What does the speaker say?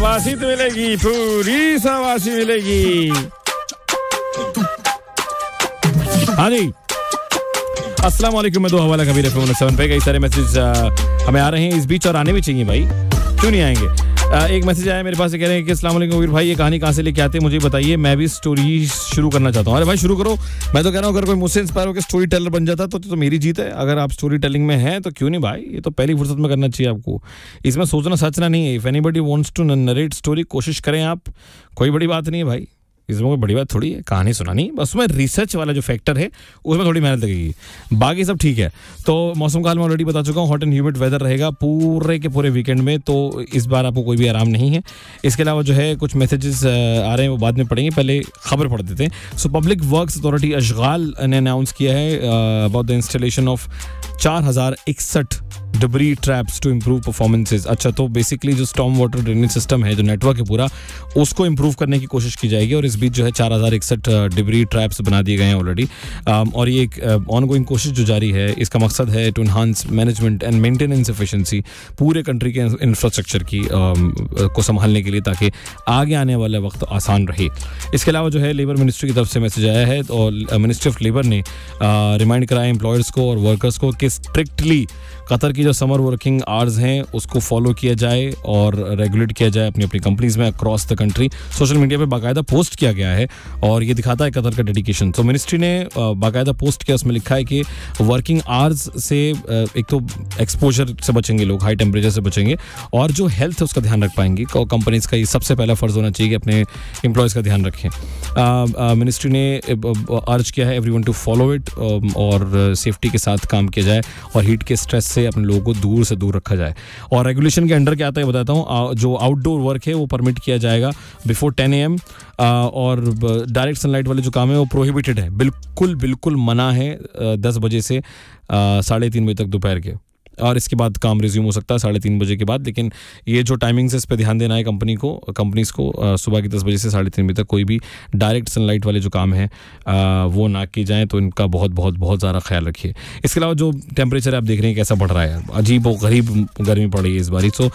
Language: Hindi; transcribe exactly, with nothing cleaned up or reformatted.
शाबाशी तो मिलेगी, पूरी शाबाशी मिलेगी। हाँ जी, अस्सलाम वालेकुम। मैं दो हवाला कबीर एफएम सेवन पे कई सारे मैसेज हमें आ रहे हैं इस बीच, और आने भी चाहिए भाई, क्यों नहीं आएंगे। आ, एक मैसेज आया मेरे पास, कह रहे हैं कि अस्सलाम वालेकुम कबीर भाई, ये कहानी कहाँ से लेके आते हैं मुझे बताइए, मैं भी स्टोरी शुरू करना चाहता हूँ। अरे भाई शुरू करो, मैं तो कह रहा हूँ अगर कोई मुझसे इंस्पायर होकर स्टोरी टेलर बन जाता तो, तो, तो मेरी जीत है। अगर आप स्टोरी टेलिंग में हैं तो क्यों नहीं भाई, ये तो पहली फुर्सत में करना चाहिए आपको। इसमें सोचना सचना नहीं है। If anybody wants to narrate story, कोशिश करें आप, कोई बड़ी बात नहीं है भाई, इसमें कोई बड़ी बात थोड़ी है कहानी सुनानी, बस उसमें रिसर्च वाला जो फैक्टर है उसमें थोड़ी मेहनत लगेगी, बाकी सब ठीक है। तो मौसम का हाल मैं ऑलरेडी बता चुका हूँ, हॉट एंड ह्यूमिड वेदर रहेगा पूरे के पूरे वीकेंड में, तो इस बार आपको कोई भी आराम नहीं है। इसके अलावा जो है कुछ मैसेजेस आ रहे हैं वो बाद में पढ़ेंगे, पहले खबर पढ़ देते हैं। सो पब्लिक वर्क्स अथॉरिटी अशगाल ने अनाउंस किया है अबाउट द इंस्टॉलेशन ऑफ चार हजार इकसठ debris traps to improve performances. अच्छा, तो बेसिकली जो स्टॉर्म वाटर ड्रेनेज सिस्टम है, जो नेटवर्क है पूरा, उसको इम्प्रूव करने की कोशिश की जाएगी। और इस बीच जो है चार हज़ार इकसठ डिब्री ट्रैप्स बना दिए गए हैं ऑलरेडी। और ये एक ऑनगोइंग कोशिश जो जारी है, इसका मकसद है to enhance management and maintenance efficiency पूरे कंट्री के इंफ्रास्ट्रक्चर की uh, को संभालने के लिए, ताकि आगे आने वाला वक्त आसान रहे। इसके अलावा जो है लेबर मिनिस्ट्री की तरफ से मैसेज आया है, और मिनिस्ट्री ऑफ लेबर ने रिमाइंड uh, कराया एम्प्लॉयर्स को और वर्कर्स को कि स्ट्रिक्टली कतर की जो समर वर्किंग आवर्स हैं उसको फॉलो किया जाए और रेगुलेट किया जाए अपनी अपनी कंपनीज में across the country. Social media पे बाकायदा पोस्ट किया गया है और ये दिखाता है कतर का डेडिकेशन। तो मिनिस्ट्री ने बाकायदा पोस्ट किया, उसमें लिखा है कि वर्किंग आवर्स से एक तो एक्सपोजर से बचेंगे लोग, हाई टेम्परेचर से बचेंगे, और जो हेल्थ है उसका ध्यान रख पाएंगे। कंपनीज का ये सबसे पहला फ़र्ज़ होना चाहिए कि अपने एम्प्लॉयज़ का ध्यान रखें। मिनिस्ट्री ने अर्ज किया है एवरीवन टू फॉलो इट, और सेफ्टी के साथ काम किया जाए और हीट के स्ट्रेस से अपने लोगों को दूर से दूर रखा जाए। और रेगुलेशन के अंडर क्या आता है बताता हूँ। जो आउटडोर वर्क है वो परमिट किया जाएगा बिफोर टेन ए एम, और डायरेक्ट सनलाइट वाले जो काम है वो प्रोहिबिटेड है, बिल्कुल बिल्कुल मना है दस बजे से साढ़े तीन बजे तक दोपहर के, और इसके बाद काम रिज्यूम हो सकता है साढ़े तीन बजे के बाद। लेकिन ये जो टाइमिंग्स है इस पर ध्यान देना है कंपनी को कंपनीज को सुबह की दस बजे से साढ़े तीन बजे तक कोई भी डायरेक्ट सनलाइट वाले जो काम है वो ना की जाए, तो इनका बहुत बहुत बहुत ज़्यादा ख्याल रखिए। इसके अलावा जो टेम्परेचर आप देख रहे हैं कैसा बढ़ रहा है, अजीब और गरीब गर्मी पड़ रही है इस बारी। सो